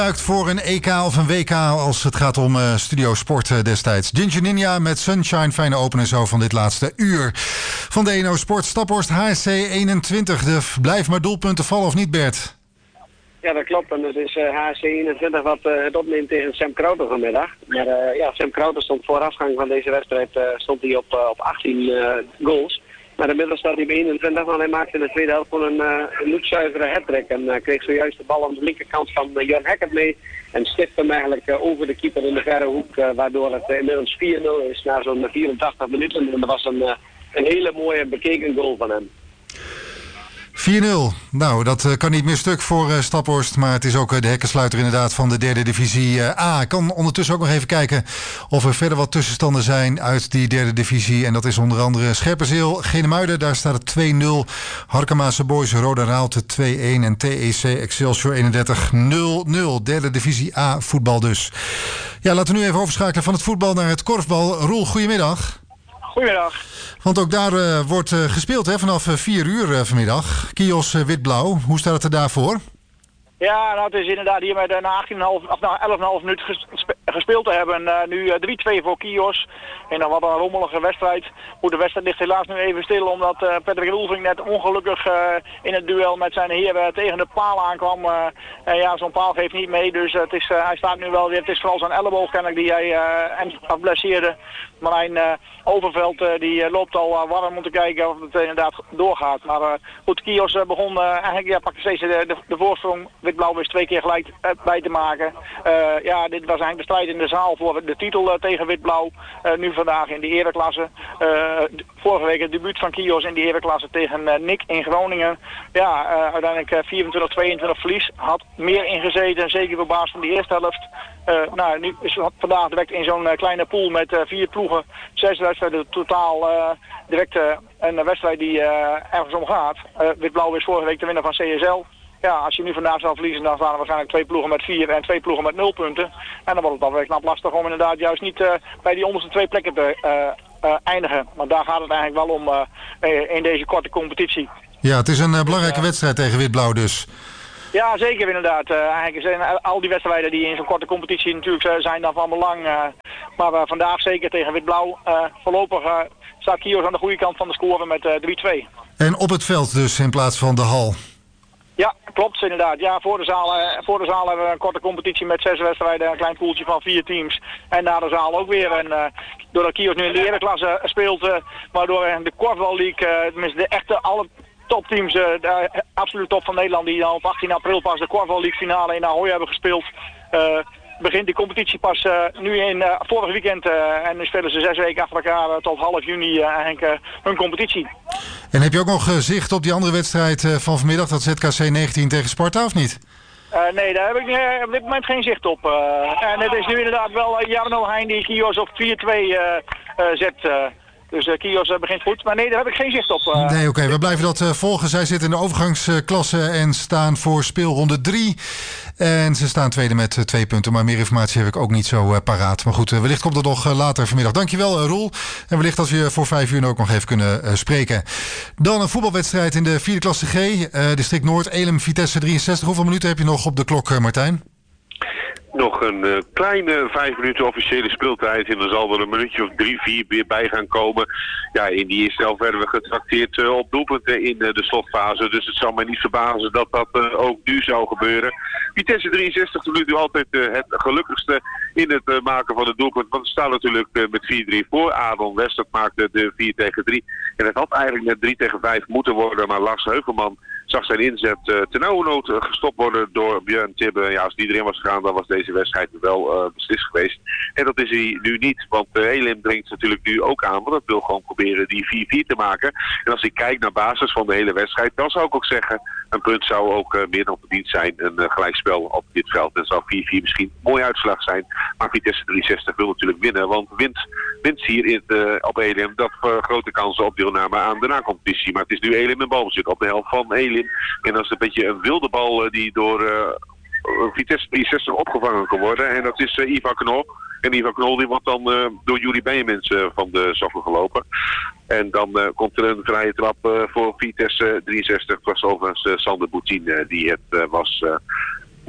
Voor een EK of een WK als het gaat om Studio Sport destijds. Ginger Ninja met Sunshine, fijne opener zo van dit laatste uur. Van de ENO Sport Staphorst HSC 21. De blijf maar doelpunten vallen of niet, Bert? Ja, dat klopt. En het is HSC 21 wat het opneemt tegen Sam Krauter vanmiddag. Maar Sam Krauter stond voorafgang van deze wedstrijd stond hij op 18 goals. Maar inmiddels staat hij bij 21, want hij maakte in de tweede helft gewoon een bloedzuivere hattrick. En kreeg zojuist de bal aan de linkerkant van Jörn Heckert mee. En stipt hem eigenlijk over de keeper in de verre hoek. Waardoor het inmiddels 4-0 is na zo'n 84 minuten. En dat was een hele mooie bekeken goal van hem. 4-0. Nou, dat kan niet meer stuk voor Staphorst. Maar het is ook de hekkensluiter inderdaad van de derde divisie A. Ik kan ondertussen ook nog even kijken of er verder wat tussenstanden zijn uit die derde divisie. En dat is onder andere Scherpenzeel, Genemuiden. Daar staat het 2-0. Harkemaanse Boys, Roda Raalte 2-1. En TEC Excelsior 31-0-0. Derde divisie A voetbal dus. Ja, laten we nu even overschakelen van het voetbal naar het korfbal. Roel, goedemiddag. Goedemiddag. Want ook daar wordt gespeeld hè, vanaf 4 uur vanmiddag. Kios wit-blauw. Hoe staat het er daarvoor? Ja, nou het is inderdaad hier met na 11,5 minuten gespeeld te hebben. Nu 3-2 voor Kios. En dan wat een rommelige wedstrijd. Goed, de wedstrijd ligt helaas nu even stil omdat Patrick Roelvink net ongelukkig in het duel met zijn heer tegen de paal aankwam. Ja, zo'n paal geeft niet mee. Dus hij staat nu wel weer. Het is vooral zijn elleboog kennelijk die hij blesseerde. Marijn Overveld die loopt al warm om te kijken of het inderdaad doorgaat. Maar goed, Kios begon eigenlijk, pakte steeds de voorsprong. Wit-blauw wist 2 keer gelijk bij te maken. Ja, dit was eigenlijk de strijd in de zaal voor de titel tegen wit-blauw. Nu vandaag in de ereklasse. Vorige week het debuut van Kios in de ereklasse tegen Nick in Groningen. Ja, uiteindelijk 24-22 verlies. Had meer ingezeten, zeker op basis van de eerste helft. Nou, nu is vandaag direct in zo'n kleine pool met 4 ploegen, 6 wedstrijden totaal direct een wedstrijd die ergens om gaat. Wit-blauw is vorige week de winnaar van CSL. Ja, als je nu vandaag zou verliezen, dan staan er waarschijnlijk 2 ploegen met 4 en 2 ploegen met 0 punten. En dan wordt het alweer knap lastig om inderdaad juist niet bij die onderste 2 plekken te eindigen. Maar daar gaat het eigenlijk wel om in deze korte competitie. Ja, het is een belangrijke wedstrijd tegen wit-blauw dus. Ja, zeker inderdaad. Eigenlijk zijn al die wedstrijden die in zo'n korte competitie natuurlijk zijn dan van belang. Maar vandaag zeker tegen wit-blauw. Voorlopig staat Kios aan de goede kant van de score met 3-2. En op het veld dus in plaats van de hal. Ja, klopt inderdaad. Ja, voor de zaal hebben we een korte competitie met 6 wedstrijden, een klein poeltje van 4 teams. En na de zaal ook weer. En doordat Kios nu in de ereklasse speelt, waardoor de Korfbal League, tenminste de echte alle topteams, de absolute top van Nederland, die dan op 18 april pas de Korfbal League finale in Ahoy hebben gespeeld, begint die competitie pas nu in vorig weekend. En nu spelen ze 6 weken achter elkaar tot half juni eigenlijk hun competitie. En heb je ook nog zicht op die andere wedstrijd van vanmiddag, dat ZKC 19 tegen Sparta, of niet? Nee, daar heb ik op dit moment geen zicht op. En het is nu inderdaad wel Jarno Heijn die Kios op 4-2 zet. Dus Kios begint goed. Maar nee, daar heb ik geen zicht op. Nee, oké. We blijven dat volgen. Zij zitten in de overgangsklasse en staan voor speelronde 3. En ze staan tweede met 2 punten. Maar meer informatie heb ik ook niet zo paraat. Maar goed, wellicht komt het nog later vanmiddag. Dankjewel, Roel. En wellicht dat we je voor 5 uur ook nog even kunnen spreken. Dan een voetbalwedstrijd in de 4e klasse G. District Noord, Elim, Vitesse 63. Hoeveel minuten heb je nog op de klok, Martijn? Nog een kleine 5 minuten officiële speeltijd en dan zal er een minuutje of 3, 4 weer bij gaan komen. Ja, in die eerste helft werden we getrakteerd op doelpunten in de slotfase, dus het zal mij niet verbazen dat dat ook nu zou gebeuren. Vitesse 63 tot nu toe altijd het gelukkigste in het maken van het doelpunt, want ze staan natuurlijk met 4-3 voor. Adon Westert maakte de 4-3 en het had eigenlijk net 3-5 moeten worden, maar Lars Heuvelman zag zijn inzet ternauwernood gestopt worden door Björn Tibbe. Ja, als die erin was gegaan, dan was deze wedstrijd wel beslist geweest. En dat is hij nu niet, want Elim dringt natuurlijk nu ook aan, want dat wil gewoon proberen die 4-4 te maken. En als ik kijk naar basis van de hele wedstrijd, dan zou ik ook zeggen, een punt zou ook meer dan verdiend zijn. Een gelijkspel op dit veld. En zou 4-4 misschien een mooie uitslag zijn. Maar Vitesse 63 wil natuurlijk winnen, want wint hier op Elim, dat grote kansen op deelname aan de nacompetitie. Maar het is nu Elim in balbezit op de helft van Elim. En dat is een beetje een wilde bal die door Vitesse 63 opgevangen kan worden. En dat is Ivan Knol. En Ivan Knol die wordt dan door Juri Benjamins van de sokken gelopen. En dan komt er een vrije trap voor Vitesse 63. Het was overigens Sander Boutine die het was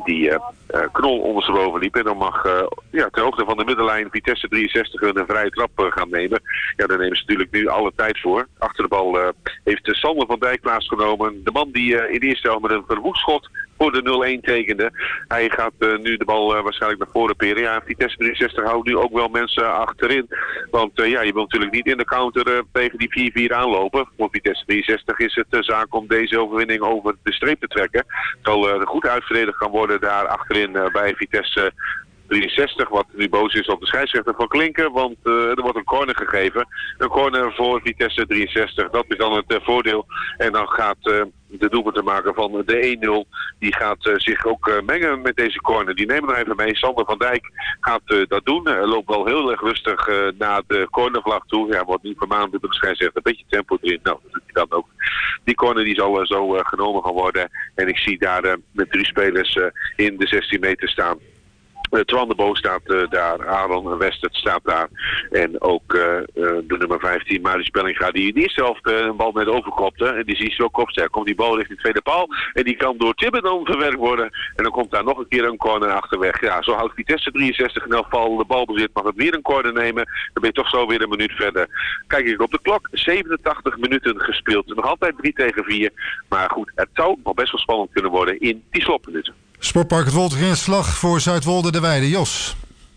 die Knol ondersteboven liep. En dan mag ter hoogte van de middenlijn Vitesse 63 een vrije trap gaan nemen. Ja, daar nemen ze natuurlijk nu alle tijd voor. Achter de bal heeft Sander van Dijk plaatsgenomen. De man die in de eerste helft met een verwoed schot voor de 0-1 tekende. Hij gaat nu de bal waarschijnlijk naar voren peren. Ja, Vitesse 63 houdt nu ook wel mensen achterin. Want je wilt natuurlijk niet in de counter tegen die 4-4 aanlopen. Voor Vitesse 63 is het zaak om deze overwinning over de streep te trekken. Het zal goed uitverdedigd kan worden daar achterin bij Vitesse 63, wat nu boos is op de scheidsrechter van Klinken, want er wordt een corner gegeven. Een corner voor Vitesse 63, dat is dan het voordeel. En dan gaat de doelpunt te maken van de 1-0, die gaat zich ook mengen met deze corner. Die nemen we even mee. Sander van Dijk gaat dat doen. Loopt wel heel erg rustig naar de cornervlag toe. Ja, wordt niet vermaand door de scheidsrechter. Een beetje tempo erin. Nou, dat doet hij dan ook. Die corner die zal zo genomen gaan worden. En ik zie daar met 3 spelers in de 16 meter staan. Twan de Bo staat daar, Aaron Westert staat daar. En ook de nummer 15, Marius Bellinga, die in de eerste helft een bal net overkopte. En die is zo kopsterk. Komt die bal richting de tweede paal. En die kan door Tibbe dan verwerkt worden. En dan komt daar nog een keer een corner achterweg. Ja, zo houdt Vitesse 63 in elk geval de balbezit. Mag het weer een corner nemen. Dan ben je toch zo weer een minuut verder. Kijk ik op de klok. 87 minuten gespeeld. Nog altijd 3-4. Maar goed, het zou nog best wel spannend kunnen worden in die slotminuten. Sportpark Het Wolter in slag voor Zuidwolde de Weide. Jos.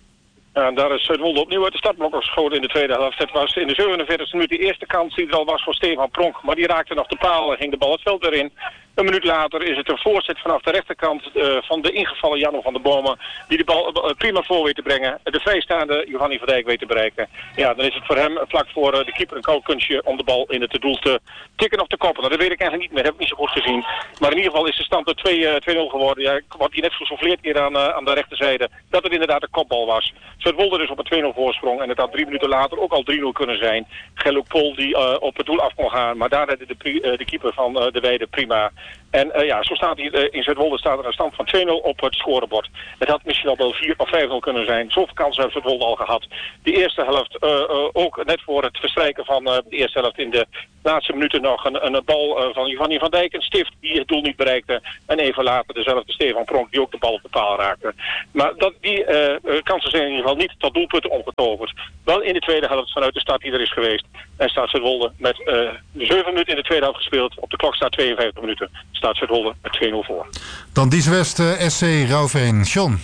En daar is Zuidwolde opnieuw uit de startblok geschoten in de tweede helft. Het was in de 47e minuut de eerste kans die er al was voor Stefan Pronk. Maar die raakte nog de paal en ging de bal het veld erin. Een minuut later is het een voorzet vanaf de rechterkant van de ingevallen Janno van der Bomen. Die de bal prima voor weet te brengen. De vrijstaande Giovanni van Dijk weet te bereiken. Ja, dan is het voor hem vlak voor de keeper een koud kunstje om de bal in het doel te tikken of te koppen. Nou, dat weet ik eigenlijk niet meer. Dat heb ik niet zo goed gezien. Maar in ieder geval is de stand er 2-0 geworden. Ja, wordt hier net gesouffleerd hier aan de rechterzijde. Dat het inderdaad een kopbal was. Zuidwolde dus op een 2-0 voorsprong. En het had 3 minuten later ook al 3-0 kunnen zijn. Gello Pol die op het doel af kon gaan. Maar daar redde de keeper van de Weide prima. En zo staat hier in Zuidwolde staat er een stand van 2-0 op het scorebord. Het had misschien wel 4 of 5-0 kunnen zijn. Zoveel kansen heeft Zuidwolde al gehad. De eerste helft, ook net voor het verstrijken van de eerste helft in de laatste minuten nog een bal van Giovanni van Dijk. Een stift die het doel niet bereikte. En even later dezelfde Stefan Pronk die ook de bal op de paal raakte. Maar die kansen zijn in ieder geval niet tot doelpunten omgetoverd. Wel in de tweede helft vanuit de start die er is geweest. En staat Zuidwolde met 7 minuten in de tweede helft gespeeld. Op de klok staat 52 minuten. Staat Zuidwolde met 2-0 voor. Dan Dieswest SC Rauwveen. John.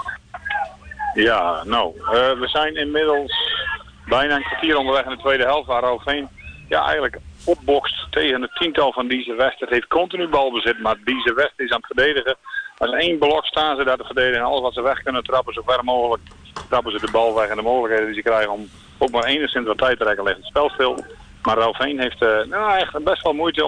Ja, nou, we zijn inmiddels bijna een kwartier onderweg in de tweede helft. Waar Rauwveen eigenlijk opbokst tegen het tiental van Dieswest. Het heeft continu balbezit, maar Dieswest is aan het verdedigen. Als 1 blok staan ze daar te verdedigen en alles wat ze weg kunnen trappen, zo ver mogelijk trappen ze de bal weg. En de mogelijkheden die ze krijgen om ook maar enigszins wat tijd te rekken, ligt het spel stil. Maar Rauwveen heeft echt best wel moeite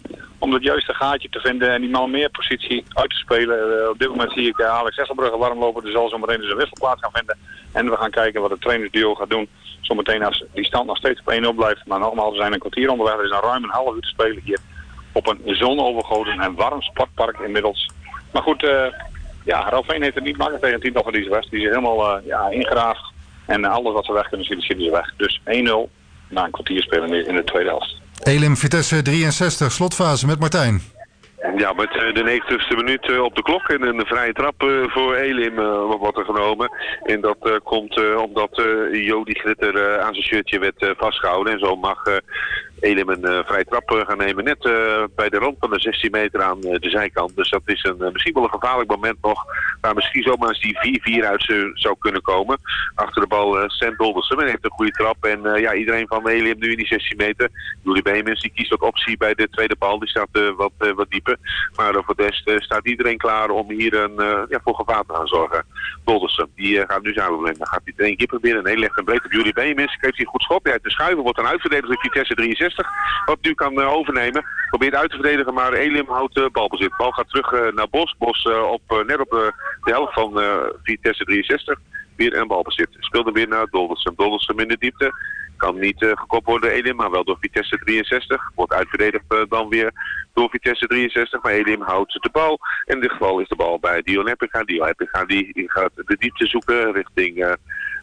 om het juiste gaatje te vinden en die man meer positie uit te spelen. Op dit moment zie ik Alex Esselbrugge warm lopen, dus zal zo meteen dus een wisselplaats gaan vinden. En we gaan kijken wat de trainersduo gaat doen. Zometeen als die stand nog steeds op 1-0 blijft. Maar nogmaals, we zijn een kwartier onderweg. Er is een ruim een half uur te spelen hier op een zonovergoten en warm sportpark inmiddels. Maar goed, Rauwveen heeft het niet makkelijk tegen het team van Dieswest. Die is helemaal ingeraaft en alles wat ze weg kunnen zien, zitten ze weg. Dus 1-0 na een kwartier spelen in de tweede helft. Elim Vitesse 63, slotfase met Martijn. Ja, met de 90ste minuut op de klok en een vrije trap voor Elim wordt er genomen. En dat komt omdat Jody Glitter aan zijn shirtje werd vastgehouden. En zo mag Elim een vrije trap gaan nemen. Net bij de rand van de 16 meter aan de zijkant. Dus dat is misschien wel een gevaarlijk moment nog. Waar misschien zomaar eens die 4-4 uit zou kunnen komen. Achter de bal Stan Doldersen heeft een goede trap. En iedereen van Elim nu in die 16 meter. Julie Beemens die kiest wat optie bij de tweede bal. Die staat wat dieper. Maar voor de rest staat iedereen klaar om hier voor gevaar te gaan zorgen. Doldersen, die gaat nu samen brengen. Dan gaat hij het 1 keer proberen. Nee, legt een breed op Julie Beemens. Geeft hij een goed schot. Hij heeft de schuiven. Wordt dan uitverdedigd door Vitesse 63. Wat nu kan overnemen. Probeert uit te verdedigen, maar Elim houdt de balbezit. Bal gaat terug naar Bos. Bos net op de helft van Vitesse 63. Weer een balbezit. Speelt hem weer naar Doldersen. Doldersen in de diepte. Kan niet gekopt worden Elim, maar wel door Vitesse 63. Wordt uitverdedigd dan weer door Vitesse 63. Maar Elim houdt de bal. In dit geval is de bal bij Dion Eppiga. Dion Eppiga die gaat de diepte zoeken richting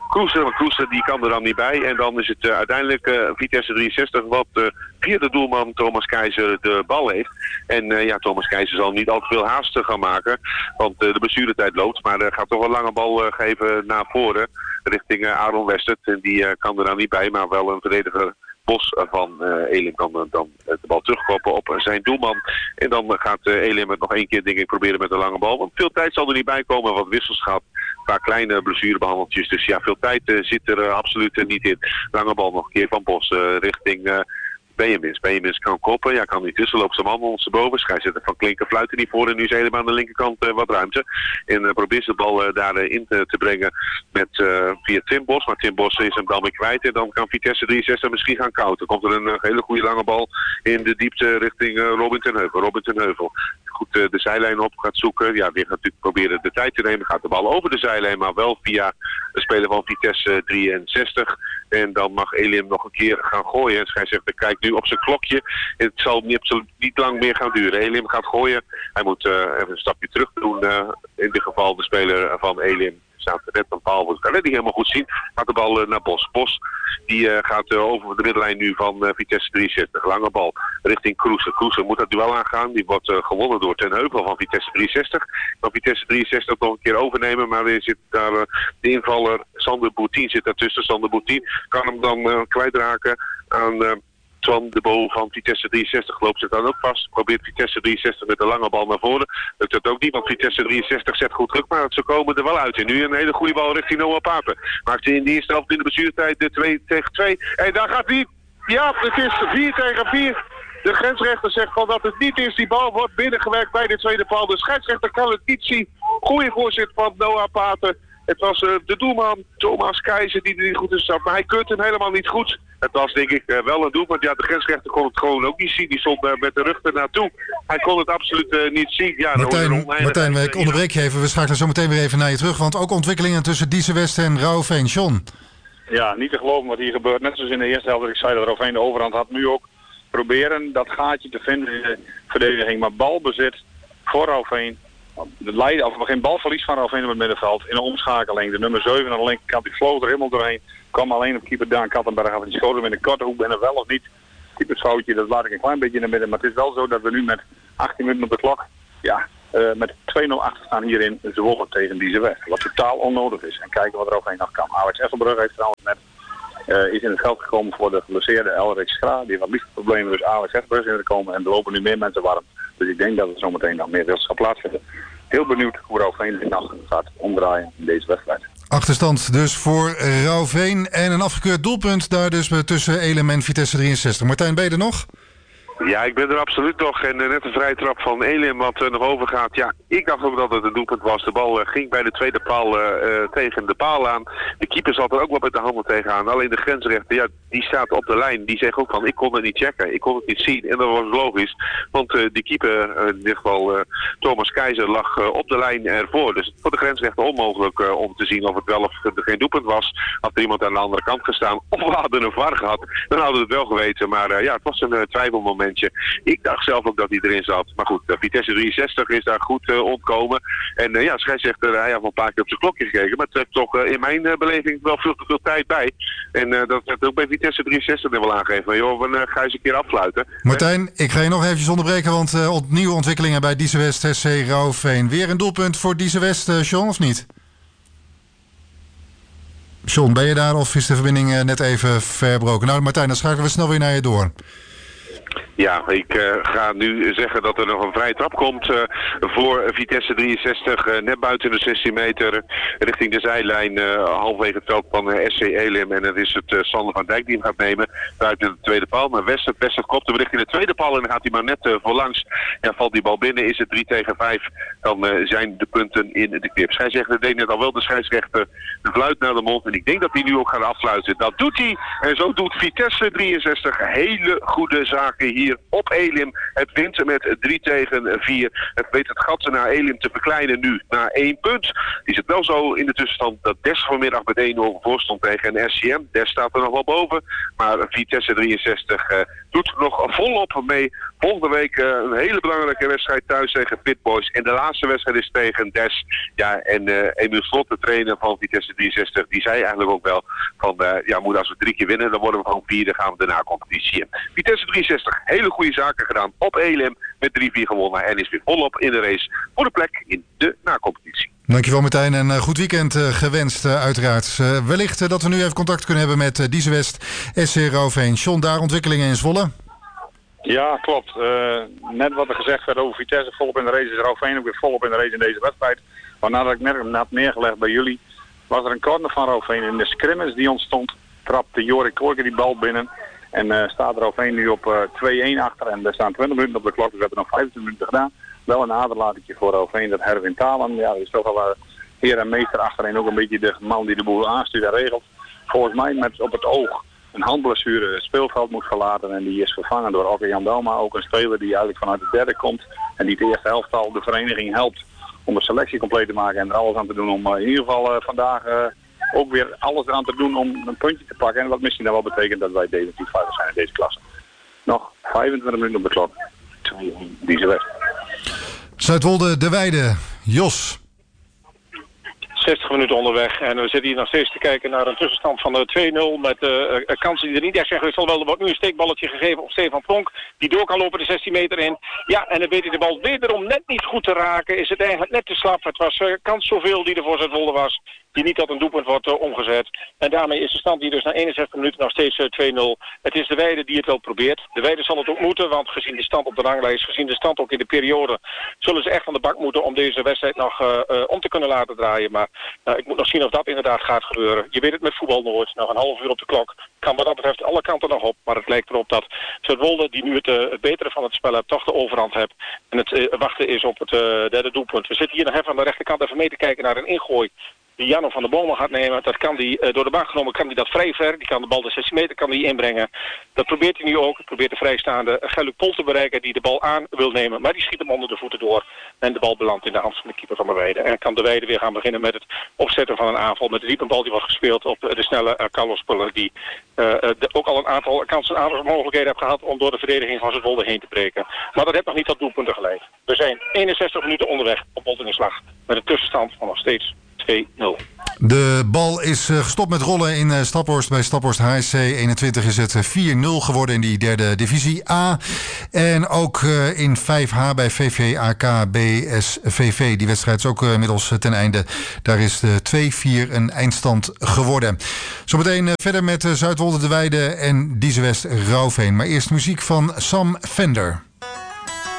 Kroeser die kan er dan niet bij. En dan is het uiteindelijk Vitesse 63 wat via de doelman Thomas Keizer de bal heeft. En Thomas Keizer zal niet al te veel haast gaan maken. Want de blessuretijd loopt. Maar gaat toch een lange bal geven naar voren. Richting Aaron Westert. En die kan er dan niet bij. Maar wel een verdediger Bos van Elim kan dan de bal terugkoppen op zijn doelman. En dan gaat Elim het nog één keer denk ik proberen met een lange bal. Want veel tijd zal er niet bij komen. Wat wissels gaat. Een paar kleine blessurebehandeltjes. Dus ja, veel tijd zit er absoluut niet in. Lange bal nog een keer van Bos richting Benjamins. Benjamins kan koppen. Ja, kan niet tussen. Loopt zijn man ondersteboven. Scheidsrechter van Klinken fluiten niet voor. En nu is helemaal aan de linkerkant wat ruimte. En probeert de bal daarin te brengen met via Tim Bos. Maar Tim Bos is hem dan weer kwijt. En dan kan Vitesse 63 misschien gaan kouten. Komt er een hele goede lange bal in de diepte richting Robin ten Heuvel. Robin ten Heuvel goed de zijlijn op gaat zoeken. Ja, weer gaat natuurlijk proberen de tijd te nemen. Gaat de bal over de zijlijn, maar wel via de speler van Vitesse 63. En dan mag Elim nog een keer gaan gooien. En scheidsrechter kijkt nu op zijn klokje. Het zal niet lang meer gaan duren. Elim gaat gooien. Hij moet even een stapje terug doen. In dit geval de speler van Elim staat net een paal. Ik kan het niet helemaal goed zien. Gaat de bal naar Bos. Bos die gaat over de middenlijn nu van Vitesse 63. Lange bal richting Kroeser. Kroeser moet dat duel aangaan. Die wordt gewonnen door Ten Heuvel van Vitesse 63. Kan Vitesse 63 nog een keer overnemen. Maar er zit daar de invaller Sander Boutien zit daartussen. Sander Boutien kan hem dan kwijtraken aan Twan de Bo van Vitesse 63 loopt zich dan ook vast. Probeert Vitesse 63 met een lange bal naar voren. Lukt dat ook niet, want Vitesse 63 zet goed druk, maar ze komen er wel uit. En nu een hele goede bal richting Noah Papen. Maakt in de eerste helft in de blessuretijd 2 tegen 2. En daar gaat hij. Ja, het is 4 tegen 4. De grensrechter zegt van dat het niet is. Die bal wordt binnengewerkt bij de tweede paal. De scheidsrechter kan het niet zien. Goeie voorzet van Noah Papen. Het was de doelman Thomas Keizer die er niet goed in zat. Maar hij keurt hem helemaal niet goed. Het was denk ik wel een doelpunt. Ja, de grensrechter kon het gewoon ook niet zien. Die stond met de rug ernaartoe. Hij kon het absoluut niet zien. Ja, Martijn, ik onderbreek je even. We schakelen zo meteen weer even naar je terug. Want ook ontwikkelingen tussen Diesewest en Rauwveen. John. Ja, niet te geloven wat hier gebeurt. Net zoals in de eerste helft. Ik zei dat Rauwveen de overhand had. Nu ook proberen dat gaatje te vinden in de verdediging. Maar balbezit voor Rauwveen. Of geen balverlies van Rauwveen op het middenveld. In een omschakeling. De nummer 7 aan de linkerkant. Die vloog er helemaal doorheen. Kwam alleen op keeper Daan Kattenberg af. En die schoot hem in de korte hoek. Ben er wel of niet. Keepersfoutje. Dat laat ik een klein beetje in het midden. Maar het is wel zo dat we nu met 18 minuten op de klok. Ja, met 2-0 achter staan hierin Zwolle tegen Diesewest. Wat totaal onnodig is. En kijken wat er overheen nog kan. Alex Esselbrug heeft trouwens net is in het veld gekomen voor de geblesseerde Elrik Schra. Die heeft wat liefdeproblemen. Dus Alex Esselbrug is in gekomen. En er lopen nu meer mensen warm. Dus ik denk dat er zometeen nog meer wissels gaat plaatsvinden. Heel benieuwd hoe Rauwveen dit nog gaat omdraaien in deze wedstrijd. Achterstand dus voor Rauwveen en een afgekeurd doelpunt daar dus tussen Elim en Vitesse 63. Martijn, ben je er nog? Ja, ik ben er absoluut nog. En net een vrije trap van Elim wat nog overgaat. Ja, ik dacht ook dat het een doelpunt was. De bal ging bij de tweede paal tegen de paal aan. De keeper zat er ook wel met de handen tegenaan. Alleen de grensrechter, ja, die staat op de lijn. Die zegt ook van, ik kon het niet checken. Ik kon het niet zien. En dat was logisch. Want de keeper, in dit geval Thomas Keizer, lag op de lijn ervoor. Dus voor de grensrechter onmogelijk om te zien of het wel of er geen doelpunt was. Had er iemand aan de andere kant gestaan. Of we hadden een VAR gehad. Dan hadden we het wel geweten. Maar ja, het was een twijfelmoment. Ik dacht zelf ook dat hij erin zat. Maar goed, Vitesse 63 is daar goed ontkomen. En ja, scheidsrechter, hij heeft al een paar keer op zijn klokje gekeken. Maar het trekt toch in mijn beleving wel veel te veel tijd bij. En dat werd ook bij Vitesse 63 er wel aangegeven. Joh, we gaan eens een keer afsluiten. Martijn, ik ga je nog eventjes onderbreken. Want nieuwe ontwikkelingen bij Diesewest SC Rauwveen. Weer een doelpunt voor Diesewest, John, of niet? John, ben je daar of is de verbinding net even verbroken? Nou, Martijn, dan schakelen we snel weer naar je door. Ja, ik ga nu zeggen dat er nog een vrije trap komt voor Vitesse 63. Net buiten de 16 meter richting de zijlijn. Halverwege het veld van SC Elim. En het is het Sander van Dijk die hem gaat nemen. Buiten de tweede paal. Maar Westert kopt hem richting de tweede paal. En dan gaat hij maar net voorlangs. Ja, valt die bal binnen. Is het 3 tegen 5. Dan zijn de punten in de knip. Scheidsrechter deed net al wel de scheidsrechter de fluit naar de mond. En ik denk dat hij nu ook gaat affluiten. Dat doet hij. En zo doet Vitesse 63 hele goede zaken hier 4 op Elim. Het wint met 3-4. Het weet het gat naar Elim te verkleinen nu naar 1 punt. Is het wel zo in de tussenstand dat Des vanmiddag met 1-0 voor stond tegen een SCM. Des staat er nog wel boven. Maar Vitesse 63 doet nog volop mee. Volgende week een hele belangrijke wedstrijd thuis tegen Pitboys. En de laatste wedstrijd is tegen Des. Ja, en Emiel Slot, de trainer van Vitesse 63, die zei eigenlijk ook wel van, moet als we 3 keer winnen, dan worden we gewoon 4, gaan we de na-competitie in. Vitesse 63, hele goede zaken gedaan op Elim met 3-4 gewonnen en is weer volop in de race voor de plek in de na-competitie. Dankjewel Martijn en goed weekend gewenst uiteraard. Wellicht dat we nu even contact kunnen hebben met Dieze West, SC Rouveen. John, daar ontwikkelingen in Zwolle? Ja, klopt. Net wat er gezegd werd over Vitesse, volop in de race is Rouveen ook weer volop in de race in deze wedstrijd. Maar nadat ik net had neergelegd bij jullie, was er een corner van Rouveen. In de scrimmage die ontstond, trapte Jorik Korker die bal binnen. En staat Rouveen nu op 2-1 achter. En er staan 20 minuten op de klok, dus we hebben nog 25 minuten gedaan. Wel een aderlatingje voor Rouveen, dat Herwin Talen. Ja, dat is toch wel heer en meester achterin, ook een beetje de man die de boel aanstuurt en regelt. Volgens mij met op het oog een handblessure het speelveld moet verlaten. En die is vervangen door Okke Jan Doma, ook een speler die eigenlijk vanuit de derde komt. En die de eerste helft al de vereniging helpt om de selectie compleet te maken en er alles aan te doen om in ieder geval vandaag ook weer alles eraan te doen om een puntje te pakken. En wat misschien dan wel betekent dat wij definitief veilig zijn in deze klasse. Nog 25 minuten op de klok. Dieze West. Zuidwolde, De Weide, Jos. 60 minuten onderweg en we zitten hier nog steeds te kijken naar een tussenstand van 2-0 met kansen die er niet echt zijn geweest. Er wordt nu een steekballetje gegeven op Stefan Pronk, die door kan lopen de 16 meter in. Ja, en dan weet hij de bal wederom net niet goed te raken. Is het eigenlijk net te slap. Het was kans zoveel die er voor Zuidwolde was, die niet tot een doelpunt wordt omgezet. En daarmee is de stand hier dus na 61 minuten nog steeds 2-0. Het is De Weide die het wel probeert. De Weide zal het ook moeten, want gezien de stand op de ranglijst, gezien de stand ook in de periode, zullen ze echt aan de bak moeten om deze wedstrijd nog om te kunnen laten draaien. Maar ik moet nog zien of dat inderdaad gaat gebeuren. Je weet het met voetbal nooit. Nog een half uur op de klok. Kan wat dat betreft alle kanten nog op. Maar het lijkt erop dat Zuidwolde, die nu het betere van het spel heeft, toch de overhand heeft. En het wachten is op het derde doelpunt. We zitten hier nog even aan de rechterkant even mee te kijken naar een ingooi die Janno van der Bomen gaat nemen. Dat kan die, door de bank genomen kan hij dat vrij ver. Die kan de bal de 16 meter kan die inbrengen. Dat probeert hij nu ook. Probeert de vrijstaande Geluk Pol te bereiken die de bal aan wil nemen. Maar die schiet hem onder de voeten door. En de bal belandt in de hand van de keeper van De Weide. En kan De Weide weer gaan beginnen met het opzetten van een aanval. Met de diepe bal die wordt gespeeld op de snelle Carlos Puller. Die ook al een aantal kansen en mogelijkheden heeft gehad om door de verdediging van Zuidwolde heen te breken. Maar dat heeft nog niet tot doelpunten geleid. We zijn 61 minuten onderweg op Boltingenslag. Met een tussenstand van nog steeds 2-0. De bal is gestopt met rollen in Staphorst. Bij Staphorst HSC 21 is het 4-0 geworden in die derde divisie A. En ook in 5H bij VVAK BSVV. Die wedstrijd is ook inmiddels ten einde. Daar is de 2-4 een eindstand geworden. Zometeen verder met Zuidwolde, De Weide en Dieze West Rouveen. Maar eerst muziek van Sam Fender.